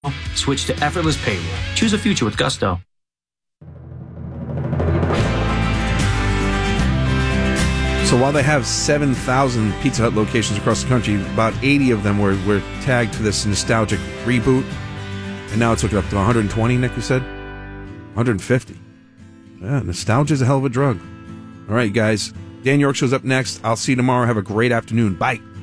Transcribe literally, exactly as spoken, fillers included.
Switch to effortless payroll. Choose a future with Gusto. So while they have seven thousand Pizza Hut locations across the country, about eighty of them were, were tagged to this nostalgic reboot. And now it's looking up to one hundred twenty, Nick, you said? one hundred fifty. Yeah, nostalgia's a hell of a drug. All right, guys. Dan York Show's up next. I'll see you tomorrow. Have a great afternoon. Bye.